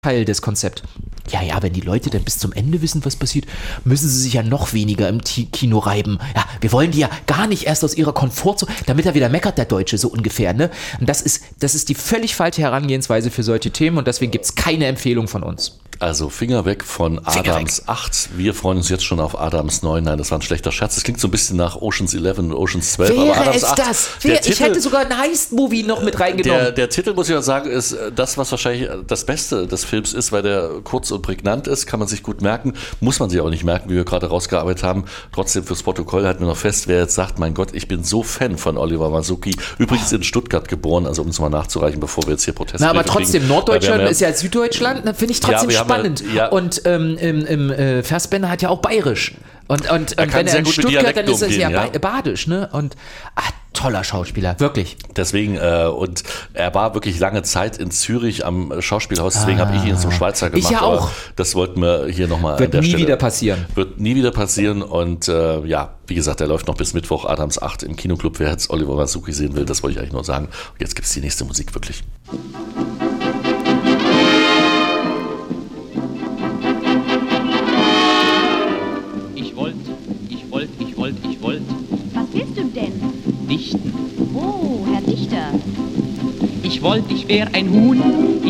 Teil des Konzepts. Ja, wenn die Leute dann bis zum Ende wissen, was passiert, müssen sie sich ja noch weniger im Kino reiben. Ja, wir wollen die ja gar nicht erst aus ihrer Komfortzone, damit er wieder meckert, der Deutsche, so ungefähr, ne? Und das ist die völlig falsche Herangehensweise für solche Themen und deswegen gibt es keine Empfehlung von uns. Also Finger weg von Adams 8. Wir freuen uns jetzt schon auf Adams 9. Nein, das war ein schlechter Scherz. Das klingt so ein bisschen nach Ocean's 11 und Ocean's 12. Wäre aber Adams es 8, das? Ich hätte sogar ein Heist-Movie noch mit reingenommen. Der Titel, muss ich mal sagen, ist das, was wahrscheinlich das Beste des Films ist, weil der kurz und prägnant ist, kann man sich gut merken, muss man sich auch nicht merken, wie wir gerade rausgearbeitet haben. Trotzdem fürs Protokoll halten wir noch fest, wer jetzt sagt, mein Gott, ich bin so Fan von Oliver Masucci, übrigens in Stuttgart geboren, also um es mal nachzureichen, bevor wir jetzt hier Proteste aber trotzdem, Norddeutschland ist ja Süddeutschland, finde ich trotzdem spannend. Und Fassbender hat ja auch Bayerisch. Und wenn er in Stuttgart, dann ist es ja badisch, ne? Und toller Schauspieler, wirklich. Deswegen, und er war wirklich lange Zeit in Zürich am Schauspielhaus, deswegen habe ich ihn zum Schweizer gemacht. Ich ja auch. Das wollten wir hier nochmal an der Stelle. Wird nie wieder passieren. Wird nie wieder passieren und wie gesagt, er läuft noch bis Mittwoch, Adams 8 im Kinoclub. Wer jetzt Oliver Masucci sehen will, das wollte ich eigentlich nur sagen. Und jetzt gibt es die nächste Musik wirklich. Ich wollte. Was willst du denn? Dichten. Oh, Herr Dichter. Ich wollte, ich wär ein Huhn.